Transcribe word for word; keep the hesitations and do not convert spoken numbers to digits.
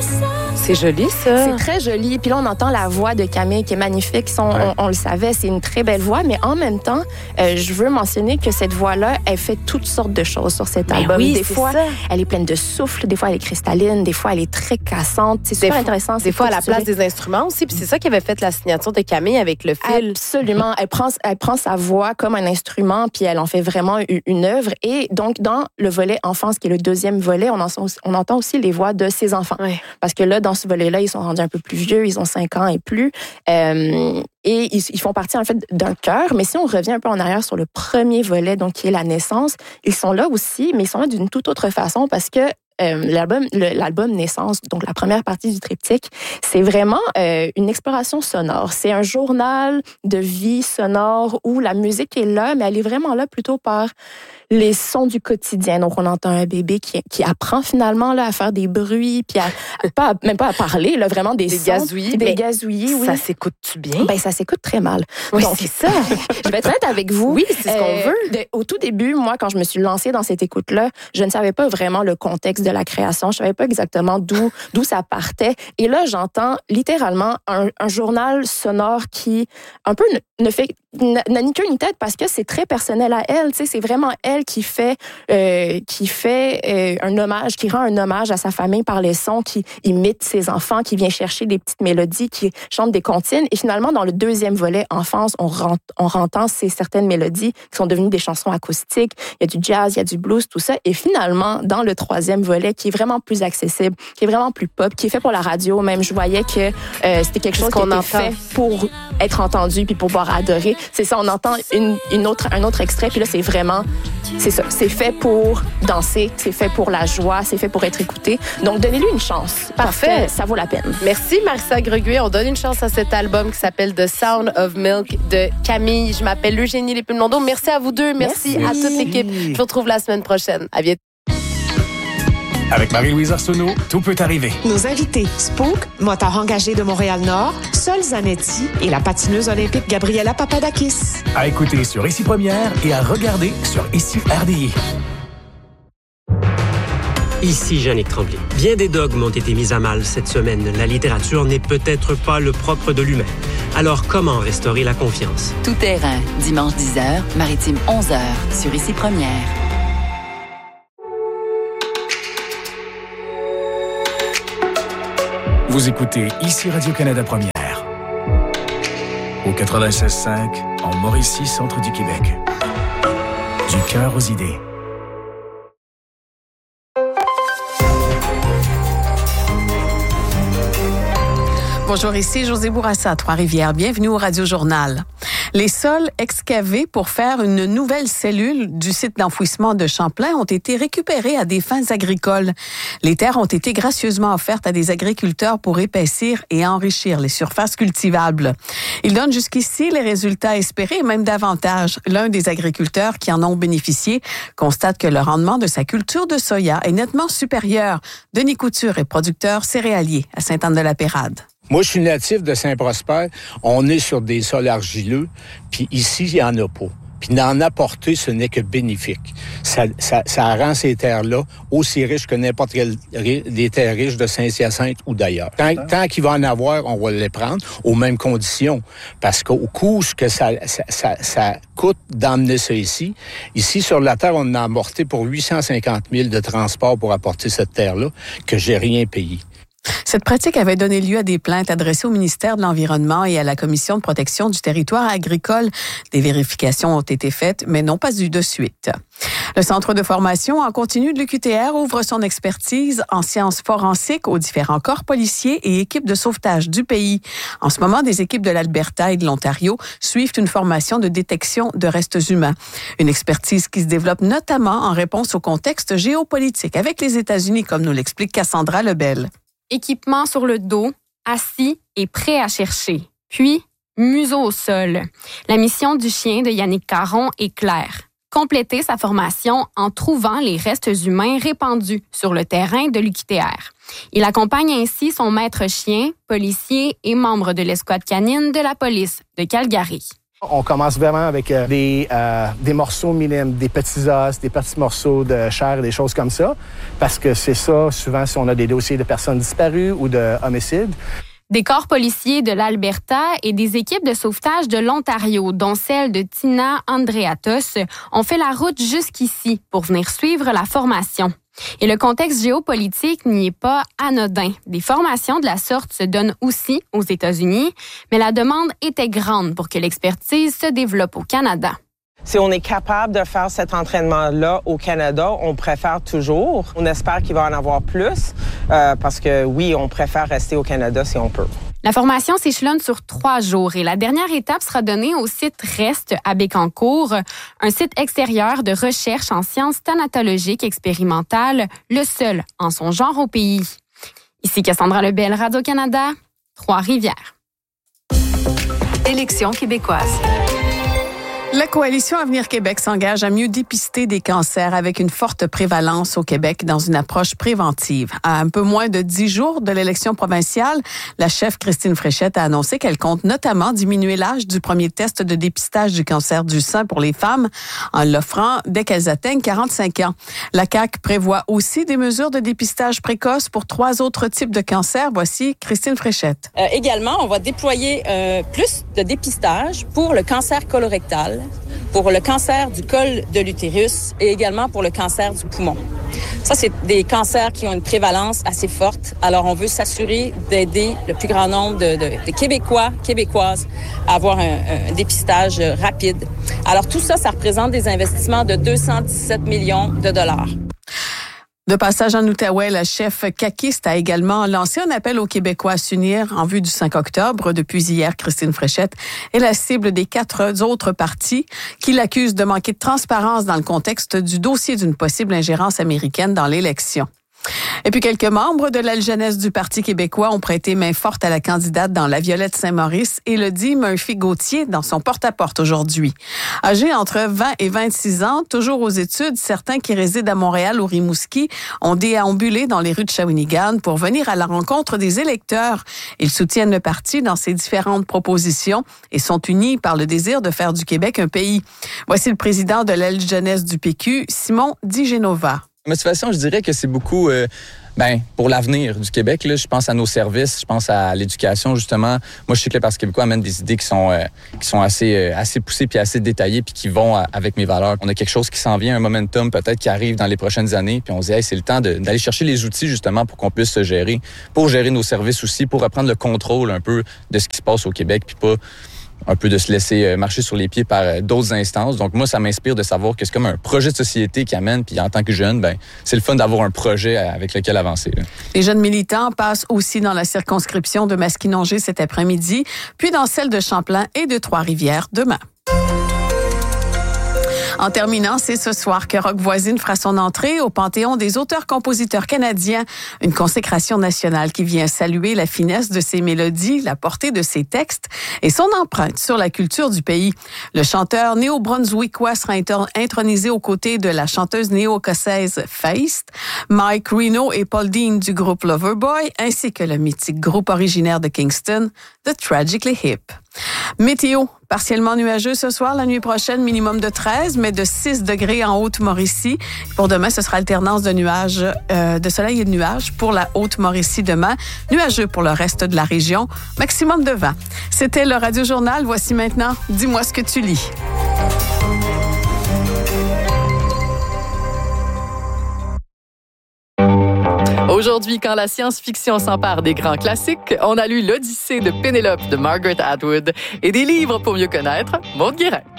C'est joli, ça. C'est très joli. Puis là, on entend la voix de Camille qui est magnifique. Son, ouais. on, on le savait, c'est une très belle voix. Mais en même temps, euh, je veux mentionner que cette voix-là, elle fait toutes sortes de choses sur cet mais album. Oui, des fois, ça. elle est pleine de souffle. Des fois, elle est cristalline. Des fois, elle est très cassante. C'est super des intéressant. Des fois, à la place des instruments aussi. Puis c'est ça qui avait fait la signature de Camille avec le fil. Absolument. Elle prend, elle prend sa voix comme un instrument, puis elle en fait vraiment une, une œuvre. Et donc, dans le volet enfance, qui est le deuxième volet, on, en, on entend aussi les voix de ses enfants. Ouais. Parce que là, dans ce volet-là, ils sont rendus un peu plus vieux, ils ont cinq ans et plus. Euh, et ils, ils font partie, en fait, d'un chœur. Mais si on revient un peu en arrière sur le premier volet, donc qui est la naissance, ils sont là aussi, mais ils sont là d'une toute autre façon parce que Euh, l'album, le, l'album Naissance, donc la première partie du triptyque, c'est vraiment euh, une exploration sonore. C'est un journal de vie sonore où la musique est là, mais elle est vraiment là plutôt par les sons du quotidien. Donc, on entend un bébé qui, qui apprend finalement là, à faire des bruits, puis à, pas, même pas à parler, là, vraiment des, des sons. Gazouillis, des gazouillis. Oui. Ça s'écoute-tu bien? Ben, ça s'écoute très mal. Oui, donc, c'est ça. Je vais être honnête avec vous. Oui, c'est ce qu'on euh, veut. De, au tout début, moi, quand je me suis lancée dans cette écoute-là, je ne savais pas vraiment le contexte de la création. Je savais pas exactement d'où d'où ça partait. Et là, j'entends littéralement un, un journal sonore qui un peu ne, ne fait n'a ni queue ni tête parce que c'est très personnel à elle. Tu sais, c'est vraiment elle qui fait euh, qui fait euh, un hommage, qui rend un hommage à sa famille par les sons, qui imite ses enfants, qui vient chercher des petites mélodies, qui chante des comptines. Et finalement, dans le deuxième volet, enfance, on rent, on entend ces certaines mélodies qui sont devenues des chansons acoustiques. Il y a du jazz, il y a du blues, tout ça. Et finalement, dans le troisième volet, qui est vraiment plus accessible, qui est vraiment plus pop, qui est fait pour la radio. Même, je voyais que euh, c'était quelque chose qu'on qui était entend. fait pour être entendu puis pour pouvoir adorer. C'est ça, on entend une, une autre, un autre extrait, puis là, c'est vraiment, c'est ça, c'est fait pour danser, c'est fait pour la joie, c'est fait pour être écouté. Donc, donnez-lui une chance. Parfait. Ça vaut la peine. Merci, Marissa Greguet. On donne une chance à cet album qui s'appelle The Sound of Milk de Camille. Je m'appelle Eugénie Lépine-Blondeau. Merci à vous deux. Merci, Merci à toute l'équipe. Je vous retrouve la semaine prochaine. À bientôt. Avec Marie-Louise Arsenault, tout peut arriver. Nos invités, Spook, moteur engagé de Montréal-Nord, Sol Zanetti et la patineuse olympique Gabriela Papadakis. À écouter sur Ici Première et à regarder sur Ici R D I. Ici Jannick Tremblay. Bien des dogmes ont été mis à mal cette semaine. La littérature n'est peut-être pas le propre de l'humain. Alors, comment restaurer la confiance? Tout terrain, dimanche dix heures, maritime onze heures, sur Ici Première. Vous écoutez Ici Radio-Canada Première. Au quatre-vingt-seize cinq, en Mauricie, centre du Québec. Du cœur aux idées. Bonjour, ici José Bourassa, Trois-Rivières. Bienvenue au Radio Journal. Les sols excavés pour faire une nouvelle cellule du site d'enfouissement de Champlain ont été récupérés à des fins agricoles. Les terres ont été gracieusement offertes à des agriculteurs pour épaissir et enrichir les surfaces cultivables. Ils donnent jusqu'ici les résultats espérés et même davantage. L'un des agriculteurs qui en ont bénéficié constate que le rendement de sa culture de soya est nettement supérieur. Denis Couture est producteur céréalier à Sainte-Anne-de-la-Pérade. Moi, je suis natif de Saint-Prosper. On est sur des sols argileux, puis ici, il n'y en a pas. Puis d'en apporter, ce n'est que bénéfique. Ça, ça, ça rend ces terres-là aussi riches que n'importe quelle des terres riches de Saint-Hyacinthe ou d'ailleurs. Tant, tant qu'il va en avoir, on va les prendre aux mêmes conditions. Parce qu'au coût que ça, ça, ça, ça coûte d'emmener ça ici, ici, sur la terre, on a amorti pour huit cent cinquante mille de transport pour apporter cette terre-là, que j'ai rien payé. Cette pratique avait donné lieu à des plaintes adressées au ministère de l'Environnement et à la Commission de protection du territoire agricole. Des vérifications ont été faites, mais n'ont pas eu de suite. Le Centre de formation en continu de l'U Q T R ouvre son expertise en sciences forensiques aux différents corps policiers et équipes de sauvetage du pays. En ce moment, des équipes de l'Alberta et de l'Ontario suivent une formation de détection de restes humains. Une expertise qui se développe notamment en réponse au contexte géopolitique avec les États-Unis, comme nous l'explique Cassandra Lebel. Équipement sur le dos, assis et prêt à chercher. Puis, museau au sol. La mission du chien de Yannick Caron est claire. Compléter sa formation en trouvant les restes humains répandus sur le terrain de l'U Q T R. Il accompagne ainsi son maître chien, policier et membre de l'escouade canine de la police de Calgary. On commence vraiment avec euh, des, euh, des morceaux minimes, des petits os, des petits morceaux de chair et des choses comme ça, parce que c'est ça, souvent, si on a des dossiers de personnes disparues ou de homicides. Des corps policiers de l'Alberta et des équipes de sauvetage de l'Ontario, dont celle de Tina Andreatos, ont fait la route jusqu'ici pour venir suivre la formation. Et le contexte géopolitique n'y est pas anodin. Des formations de la sorte se donnent aussi aux États-Unis, mais la demande était grande pour que l'expertise se développe au Canada. Si on est capable de faire cet entraînement-là au Canada, on préfère toujours. On espère qu'il va en avoir plus, euh, parce que oui, on préfère rester au Canada si on peut. La formation s'échelonne sur trois jours et la dernière étape sera donnée au site REST à Bécancour, un site extérieur de recherche en sciences thanatologiques expérimentales, le seul en son genre au pays. Ici Cassandra Lebel, Radio-Canada, Trois-Rivières. Élections québécoises. La Coalition Avenir Québec s'engage à mieux dépister des cancers avec une forte prévalence au Québec dans une approche préventive. À un peu moins de dix jours de l'élection provinciale, la chef Christine Fréchette a annoncé qu'elle compte notamment diminuer l'âge du premier test de dépistage du cancer du sein pour les femmes en l'offrant dès qu'elles atteignent quarante-cinq ans. La C A Q prévoit aussi des mesures de dépistage précoce pour trois autres types de cancers. Voici Christine Fréchette. Euh, également, on va déployer euh, plus de dépistage pour le cancer colorectal, pour le cancer du col de l'utérus et également pour le cancer du poumon. Ça, c'est des cancers qui ont une prévalence assez forte. Alors, on veut s'assurer d'aider le plus grand nombre de, de, de Québécois, Québécoises à avoir un, un dépistage rapide. Alors, tout ça, ça représente des investissements de deux cent dix-sept millions de dollars. De passage en Outaouais, la chef caquiste a également lancé un appel aux Québécois à s'unir en vue du cinq octobre. Depuis hier, Christine Fréchette est la cible des quatre autres partis qui l'accusent de manquer de transparence dans le contexte du dossier d'une possible ingérence américaine dans l'élection. Et puis quelques membres de l'aile jeunesse du Parti québécois ont prêté main forte à la candidate dans la Violette Saint-Maurice, Élodie Murphy-Gauthier, dans son porte-à-porte aujourd'hui. Âgés entre vingt et vingt-six ans, toujours aux études, certains qui résident à Montréal ou Rimouski ont déambulé dans les rues de Shawinigan pour venir à la rencontre des électeurs. Ils soutiennent le parti dans ses différentes propositions et sont unis par le désir de faire du Québec un pays. Voici le président de l'aile jeunesse du P Q, Simon Di Genova. Motivation, je dirais que c'est beaucoup euh, ben, pour l'avenir du Québec. Là, je pense à nos services, je pense à l'éducation, justement. Moi, je sais que le Parti québécois amène des idées qui sont, euh, qui sont assez, euh, assez poussées puis assez détaillées puis qui vont à, avec mes valeurs. On a quelque chose qui s'en vient, un momentum peut-être qui arrive dans les prochaines années. Puis on se dit, hey, c'est le temps de, d'aller chercher les outils, justement, pour qu'on puisse se gérer, pour gérer nos services aussi, pour reprendre le contrôle un peu de ce qui se passe au Québec puis pas un peu de se laisser marcher sur les pieds par d'autres instances. Donc moi, ça m'inspire de savoir que c'est comme un projet de société qui amène, puis en tant que jeune, ben c'est le fun d'avoir un projet avec lequel avancer. Là. Les jeunes militants passent aussi dans la circonscription de Masquinongé cet après-midi, puis dans celle de Champlain et de Trois-Rivières demain. En terminant, c'est ce soir que Rock Voisine fera son entrée au Panthéon des auteurs-compositeurs canadiens, une consécration nationale qui vient saluer la finesse de ses mélodies, la portée de ses textes et son empreinte sur la culture du pays. Le chanteur néo-brunswickois sera intronisé aux côtés de la chanteuse néo-écossaise Feist, Mike Reno et Paul Dean du groupe Loverboy, ainsi que le mythique groupe originaire de Kingston, The Tragically Hip. Météo, partiellement nuageux ce soir, la nuit prochaine, minimum de treize, mais de six degrés en Haute-Mauricie. Pour demain, ce sera alternance de nuages, euh, de soleil et de nuages pour la Haute-Mauricie demain. Nuageux pour le reste de la région, maximum de vingt. C'était le Radio Journal. Voici maintenant, dis-moi ce que tu lis. Aujourd'hui, quand la science-fiction s'empare des grands classiques, on a lu l'Odyssée de Pénélope de Margaret Atwood et des livres pour mieux connaître Maude Guérin.